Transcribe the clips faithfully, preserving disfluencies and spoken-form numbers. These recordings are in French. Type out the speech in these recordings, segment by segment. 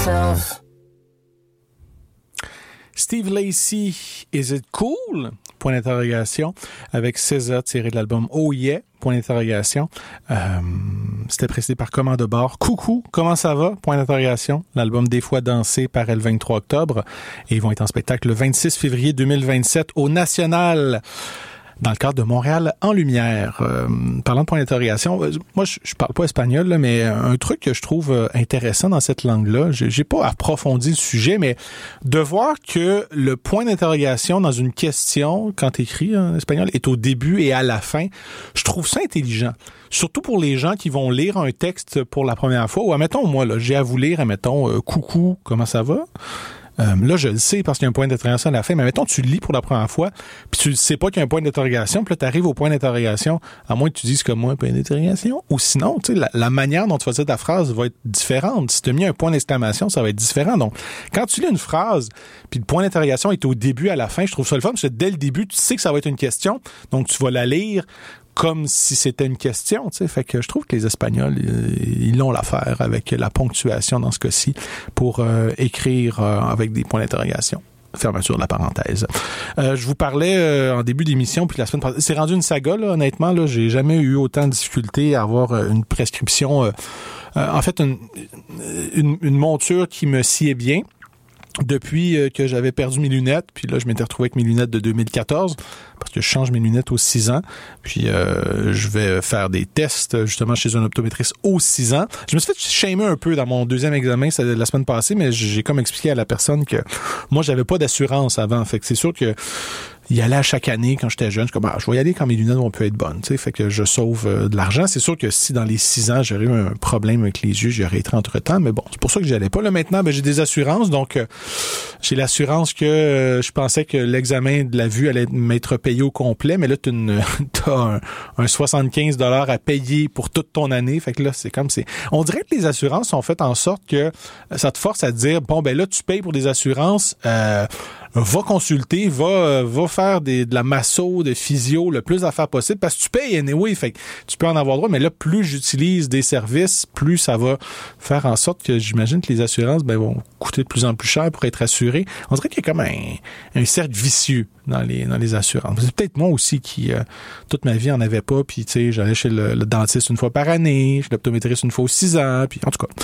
Steve Lacy, Is It Cool? Point d'interrogation, avec S Z A tiré de l'album Oh Yeah, point d'interrogation. Euh, c'était précédé par Commande de bord. Coucou, comment ça va? Point d'interrogation. L'album Des fois dansé paraît le vingt-trois octobre et ils vont être en spectacle le vingt-six février deux mille vingt-sept au National, dans le cadre de Montréal en lumière. Euh, parlant de point d'interrogation, moi je, je parle pas espagnol, là, mais un truc que je trouve intéressant dans cette langue-là, j'ai, j'ai pas approfondi le sujet, mais de voir que le point d'interrogation dans une question, quand écrit en espagnol, est au début et à la fin, je trouve ça intelligent. Surtout pour les gens qui vont lire un texte pour la première fois, ou admettons, moi, là, j'ai à vous lire, admettons, euh, coucou, comment ça va? Euh, là, je le sais parce qu'il y a un point d'interrogation à la fin, mais mettons, tu le lis pour la première fois, puis tu ne sais pas qu'il y a un point d'interrogation, puis là, tu arrives au point d'interrogation, à moins que tu dises comme moi, un point d'interrogation, ou sinon, tu sais, la, la manière dont tu vas dire ta phrase va être différente. Si tu as mis un point d'exclamation, ça va être différent. Donc, quand tu lis une phrase, puis le point d'interrogation est au début, à la fin, je trouve ça le fun, parce que dès le début, tu sais que ça va être une question, donc tu vas la lire comme si c'était une question, tu sais. Fait que je trouve que les Espagnols, ils l'ont l'affaire avec la ponctuation dans ce cas-ci pour euh, écrire euh, avec des points d'interrogation. Fermeture de la parenthèse. Euh, je vous parlais euh, en début d'émission, puis la semaine passée, c'est rendu une saga, là, honnêtement, là, j'ai jamais eu autant de difficultés à avoir euh, une prescription, euh, euh, en fait, une, une, une monture qui me sied bien. Depuis euh, que j'avais perdu mes lunettes, puis là, je m'étais retrouvé avec mes lunettes de deux mille quatorze, parce que je change mes lunettes aux six ans, puis euh, je vais faire des tests, justement, chez un optométriste aux six ans. Je me suis fait shamer un peu dans mon deuxième examen, c'était la semaine passée, mais j'ai comme expliqué à la personne que moi, j'avais pas d'assurance avant, fait que c'est sûr que y aller à chaque année quand j'étais jeune, je suis comme, ah, je vais y aller quand mes lunettes vont peut être bonnes, tu sais, fait que je sauve euh, de l'argent. C'est sûr que si dans les six ans, j'aurais eu un problème avec les yeux, j'aurais été entre-temps, mais bon, c'est pour ça que j'y allais pas. Là, maintenant, ben, j'ai des assurances, donc euh, j'ai l'assurance que euh, je pensais que l'examen de la vue allait m'être payé au complet, mais là, t'as, une, t'as un, un soixante-quinze dollars à payer pour toute ton année, fait que là, c'est comme, c'est... On dirait que les assurances sont faites en sorte que ça te force à te dire, bon, ben là, tu payes pour des assurances, euh, va consulter, va, va faire des, de la masso, de physio, le plus d'affaires possible, parce que tu payes anyway, fait que tu peux en avoir droit, mais là, plus j'utilise des services, plus ça va faire en sorte que j'imagine que les assurances, ben, vont coûter de plus en plus cher pour être assurées. On dirait qu'il y a comme un, un cercle vicieux dans les, dans les assurances. C'est peut-être moi aussi qui, euh, toute ma vie, en avait pas, puis tu sais, j'allais chez le, le dentiste une fois par année, chez l'optométriste une fois aux six ans, puis en tout cas...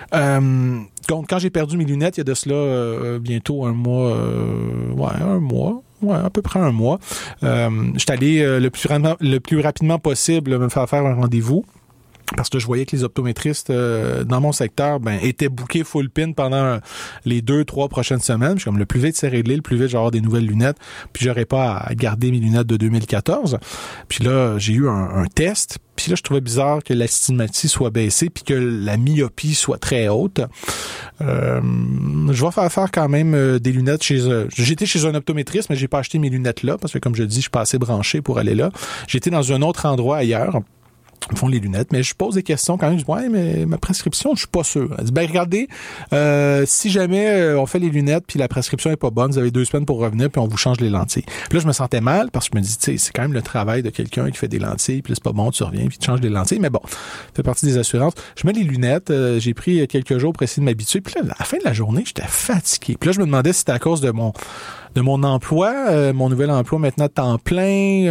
Euh, donc, quand j'ai perdu mes lunettes, il y a de cela euh, bientôt un mois, euh, ouais, un mois, ouais, à peu près un mois. Euh, j'étais allé euh, le plus rapidement, le plus rapidement possible me faire faire un rendez-vous. Parce que je voyais que les optométristes euh, dans mon secteur ben étaient bookés full pin pendant les deux, trois prochaines semaines. Je suis comme, le plus vite c'est réglé, le plus vite je vais avoir des nouvelles lunettes, puis j'aurais pas à garder mes lunettes de deux mille quatorze. Puis là, j'ai eu un, un test, puis là, je trouvais bizarre que l'astigmatie soit baissée, puis que la myopie soit très haute. Euh, je vais faire faire quand même euh, des lunettes chez... Euh, j'étais chez un optométriste, mais j'ai pas acheté mes lunettes là, parce que comme je dis, je suis pas assez branché pour aller là. J'étais dans un autre endroit ailleurs. Ils font les lunettes, mais je pose des questions quand même. Je dis, ouais, mais ma prescription, je suis pas sûr. Elle dit, ben, regardez, euh, si jamais euh, on fait les lunettes puis la prescription est pas bonne, vous avez deux semaines pour revenir puis on vous change les lentilles. Puis là, je me sentais mal parce que je me dis, tu sais, c'est quand même le travail de quelqu'un qui fait des lentilles puis là, c'est pas bon, tu reviens puis tu changes les lentilles. Mais bon, ça fait partie des assurances. Je mets les lunettes, euh, j'ai pris quelques jours pour essayer de m'habituer. Puis là, à la fin de la journée, j'étais fatigué. Puis là, je me demandais si c'était à cause de mon de mon emploi, euh, mon nouvel emploi maintenant de temps plein.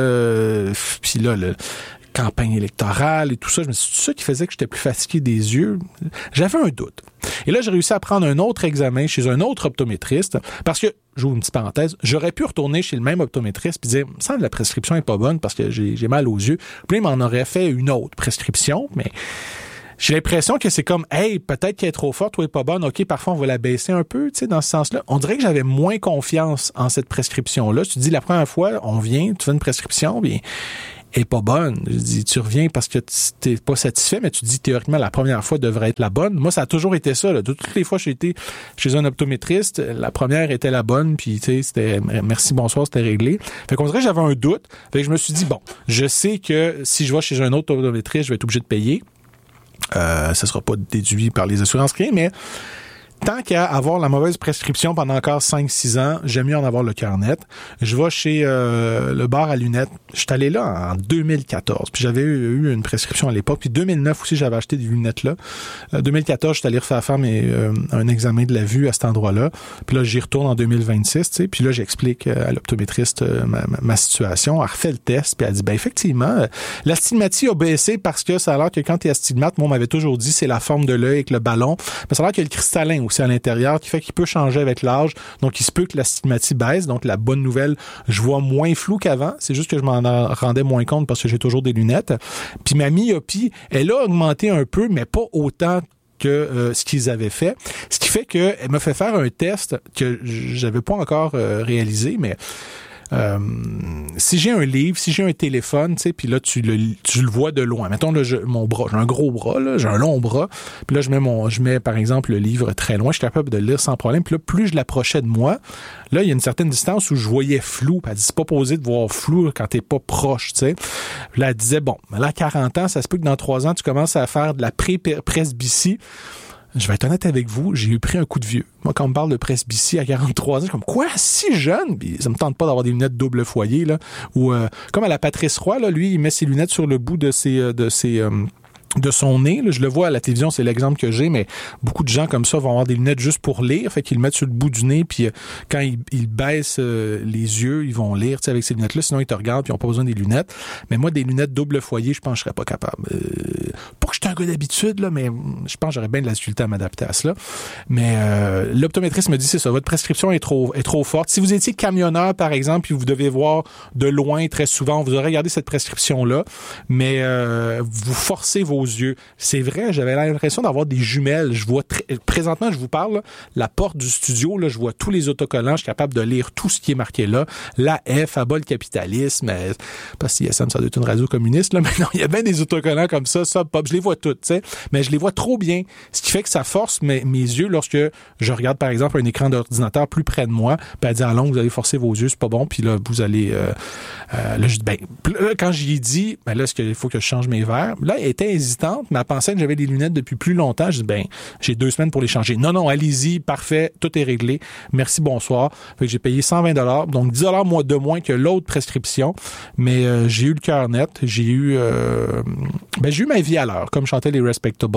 Euh, puis là, le campagne électorale et tout ça. Je me suis dit, c'est ça qui faisait que j'étais plus fatigué des yeux. J'avais un doute. Et là, j'ai réussi à prendre un autre examen chez un autre optométriste parce que, j'ouvre une petite parenthèse, j'aurais pu retourner chez le même optométriste puis dire, il me semble que la prescription est pas bonne parce que j'ai, j'ai mal aux yeux. Puis là, il m'en aurait fait une autre prescription, mais j'ai l'impression que c'est comme, hey, peut-être qu'elle est trop forte ou elle est pas bonne. OK, parfois, on va la baisser un peu, tu sais, dans ce sens-là. On dirait que j'avais moins confiance en cette prescription-là. Tu te dis, la première fois, on vient, tu fais une prescription, bien, est pas bonne. Je dis, tu reviens parce que t'es pas satisfait, mais tu te dis théoriquement la première fois devrait être la bonne. Moi, ça a toujours été ça. Là. Toutes les fois que j'ai été chez un optométriste, la première était la bonne, puis tu sais, c'était merci, bonsoir, c'était réglé. Fait qu'on dirait que j'avais un doute. Fait que je me suis dit, bon, je sais que si je vais chez un autre optométriste, je vais être obligé de payer. Euh, ça sera pas déduit par les assurances rien, mais tant qu'à avoir la mauvaise prescription pendant encore cinq six ans, j'aime mieux en avoir le cœur net. Je vais chez euh, le bar à lunettes. Je suis allé là en deux mille quatorze, puis j'avais eu, eu une prescription à l'époque. Puis deux mille neuf aussi, j'avais acheté des lunettes là. Euh, deux mille quatorze, j'étais allé refaire faire mes, euh, un examen de la vue à cet endroit-là. Puis là, j'y retourne en deux mille vingt-six, tu sais. Puis là, j'explique euh, à l'optométriste euh, ma, ma, ma situation. Elle refait le test, puis elle dit, ben effectivement, euh, l'astigmatie a baissé parce que ça a l'air que quand tu es astigmate, moi, on m'avait toujours dit, c'est la forme de l'œil avec le ballon. Mais ça a l'air qu'il y a le cristallin aussi à l'intérieur qui fait qu'il peut changer avec l'âge. Donc, il se peut que l'astigmatie baisse. Donc, la bonne nouvelle, je vois moins flou qu'avant. C'est juste que je m'en rendais moins compte parce que j'ai toujours des lunettes. Puis ma myopie, elle a augmenté un peu, mais pas autant que euh, ce qu'ils avaient fait. Ce qui fait qu'elle m'a fait faire un test que j'avais pas encore euh, réalisé, mais Euh, si j'ai un livre, si j'ai un téléphone, tu sais, puis là tu le tu le vois de loin. Mettons là, je, mon bras, j'ai un gros bras là, j'ai un long bras. Puis là je mets mon je mets par exemple le livre très loin, je suis capable de le lire sans problème. Puis là plus je l'approchais de moi, là il y a une certaine distance où je voyais flou. Puis elle dit c'est pas posé de voir flou quand t'es pas proche, tu sais. Là elle disait bon, là à quarante ans, ça se peut que dans trois ans tu commences à faire de la pré-presbytie. Je vais être honnête avec vous, j'ai eu pris un coup de vieux. Moi, quand on me parle de presbytie à quarante-trois ans, je suis comme, quoi, si jeune? Puis ça me tente pas d'avoir des lunettes double foyer, là. Ou, euh, comme à la Patrice Roy, là, lui, il met ses lunettes sur le bout de ses, de ses, euh, de son nez. Là, je le vois à la télévision, c'est l'exemple que j'ai, mais beaucoup de gens comme ça vont avoir des lunettes juste pour lire, fait qu'ils le mettent sur le bout du nez, puis euh, quand ils, ils baissent euh, les yeux, ils vont lire, tu sais, avec ces lunettes-là, sinon ils te regardent, puis ils n'ont pas besoin des lunettes. Mais moi, des lunettes double foyer, je pense que je serais pas capable. Euh, pas que j'étais un gars d'habitude, là, mais je pense que j'aurais bien de la difficulté à m'adapter à cela. Mais euh, l'optométriste me dit, c'est ça, votre prescription est trop est trop forte. Si vous étiez camionneur, par exemple, puis vous devez voir de loin très souvent, vous aurez regardé cette prescription-là, mais euh, vous forcez vos yeux. C'est vrai, j'avais l'impression d'avoir des jumelles. Je vois très, présentement, je vous parle, là, la porte du studio, là, je vois tous les autocollants, je suis capable de lire tout ce qui est marqué là. La F, abat le capitalisme, euh, parce que I S M, ça doit être une radio communiste, là, mais non, il y a bien des autocollants comme ça, ça, pop, je les vois toutes, tu sais, mais je les vois trop bien, ce qui fait que ça force mes, mes yeux lorsque je regarde, par exemple, un écran d'ordinateur plus près de moi, puis elle dit, à long, vous allez forcer vos yeux, c'est pas bon, puis là, vous allez, euh, euh, là, je dis, ben, là, quand j'y ai dit, ben là, est-ce qu'il faut que je change mes verres? Là, elle était hésitante, mais elle pensait que j'avais des lunettes depuis plus longtemps. Je dis, ben, j'ai deux semaines pour les changer. Non, non, allez-y, parfait, tout est réglé. Merci, bonsoir. Fait que j'ai payé cent vingt dollars, donc dix dollars moi, de moins que l'autre prescription, mais euh, j'ai eu le cœur net, j'ai eu, euh, ben, j'ai eu ma vie à l'heure, comme chantaient les Respectables.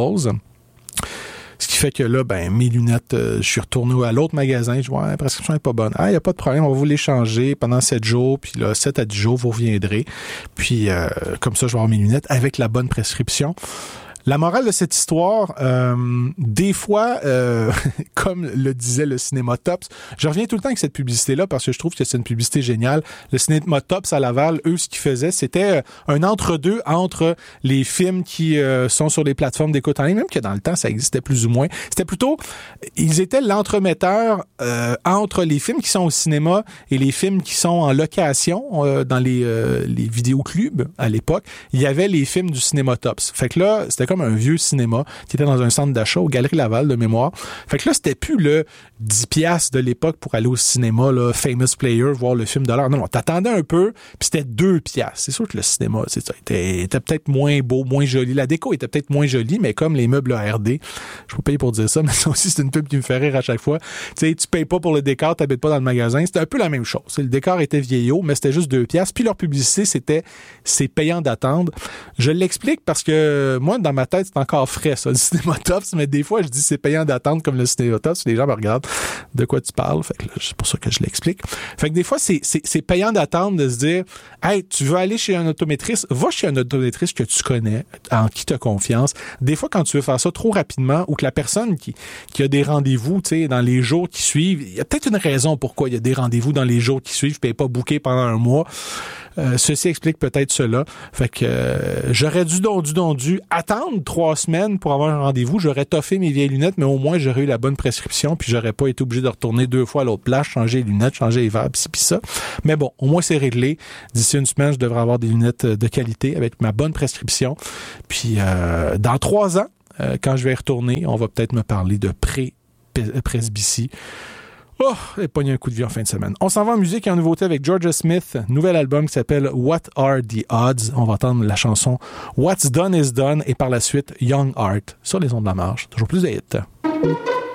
Ce qui fait que là, ben, mes lunettes, euh, je suis retourné à l'autre magasin, je vois, ouais, la prescription est pas bonne. Ah, il n'y a pas de problème, on va vous les changer pendant sept jours, puis là, sept à dix jours, vous reviendrez. Puis, euh, comme ça, je vais avoir mes lunettes avec la bonne prescription. La morale de cette histoire, euh, des fois, euh, comme le disait le Cinéma Tops, je reviens tout le temps avec cette publicité-là parce que je trouve que c'est une publicité géniale. Le Cinéma Tops à Laval, eux, ce qu'ils faisaient, c'était un entre-deux entre les films qui euh, sont sur les plateformes d'écoute en ligne, même que dans le temps, ça existait plus ou moins. C'était plutôt, ils étaient l'entremetteur euh, entre les films qui sont au cinéma et les films qui sont en location euh, dans les, euh, les vidéoclubs à l'époque. Il y avait les films du Cinéma Tops. Fait que là, c'était comme un vieux cinéma qui était dans un centre d'achat aux Galeries Laval de mémoire. Fait que là, c'était plus le dix piastres de l'époque pour aller au cinéma, là, Famous Player, voir le film de l'heure. Non, non, t'attendais un peu, puis c'était deux piastres. C'est sûr que le cinéma, c'est ça, était, était peut-être moins beau, moins joli. La déco était peut-être moins jolie, mais comme les meubles A R D, je peux payer pour dire ça, mais ça aussi, c'est une pub qui me fait rire à chaque fois. Tu sais, tu payes pas pour le décor, t'habites pas dans le magasin. C'était un peu la même chose. Le décor était vieillot, mais c'était juste deux piastres. Puis leur publicité, c'était, c'est payant d'attendre. Je l'explique parce que moi, dans ma tête, c'est encore frais, ça, le Cinéma Tops, mais des fois, je dis c'est payant d'attendre comme le Cinéma Tops. Les gens me regardent de quoi tu parles. Fait que là, c'est pour ça que je l'explique. Fait que des fois, c'est, c'est, c'est payant d'attendre de se dire, hey, tu veux aller chez un optométriste, va chez un optométriste que tu connais, en qui tu as confiance. Des fois, quand tu veux faire ça trop rapidement ou que la personne qui, qui a des rendez-vous, tu sais, dans les jours qui suivent, il y a peut-être une raison pourquoi il y a des rendez-vous dans les jours qui suivent, puis pas booké pendant un mois. Euh, ceci explique peut-être cela. Fait que euh, j'aurais dû, donc, dû, donc, dû attendre trois semaines pour avoir un rendez-vous. J'aurais toffé mes vieilles lunettes, mais au moins j'aurais eu la bonne prescription, puis j'aurais pas été obligé de retourner deux fois à l'autre place, changer les lunettes, changer les verres, pis ci, pis ça. Mais bon, au moins c'est réglé. D'ici une semaine, je devrais avoir des lunettes de qualité avec ma bonne prescription. Puis euh, dans trois ans, euh, quand je vais y retourner, on va peut-être me parler de pré-presbytie. Oh, et pogné un coup de vie en fin de semaine. On s'en va en musique et en nouveauté avec Georgia Smith, nouvel album qui s'appelle What Are the Odds. On va entendre la chanson What's Done is Done et par la suite Young Art sur les ondes de la marche. Toujours plus de hits.